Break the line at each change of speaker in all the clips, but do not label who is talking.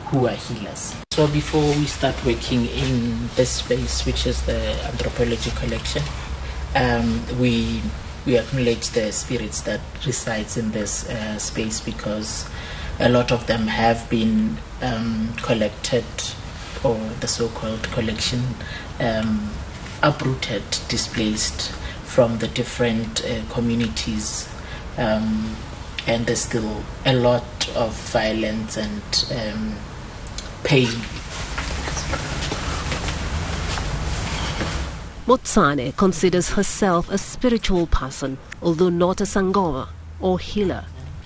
who are healers. So before we start working in this space, which is the anthropology collection, we acknowledge the spirits that resides in this space, because a lot of them have been collected, or the so-called collection, uprooted, displaced from the different communities, and there's still a lot of violence and pain.
Motsane considers herself a spiritual person, although not a Sangoma or healer.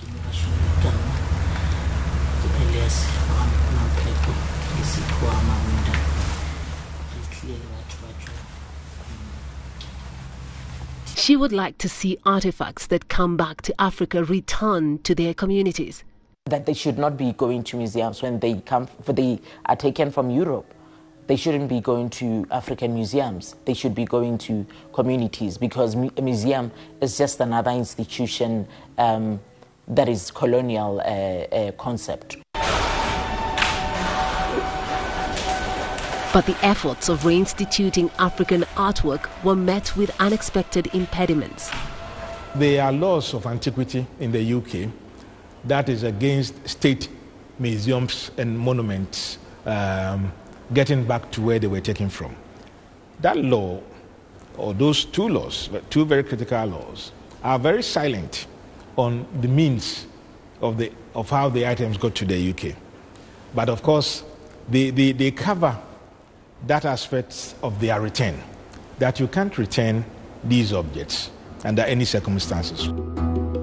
She would like to see artifacts that come back to Africa return to their communities.
That they should not be going to museums when they are taken from Europe. They shouldn't be going to African museums. They should be going to communities, because a museum is just another institution that is colonial concept.
But the efforts of reinstituting African artwork were met with unexpected impediments.
There are laws of antiquity in the UK that is against state museums and monuments getting back to where they were taken from. That law, or those two laws, two very critical laws, are very silent on the means of how the items got to the UK. But of course, they cover that aspect of their return, that you can't return these objects under any circumstances.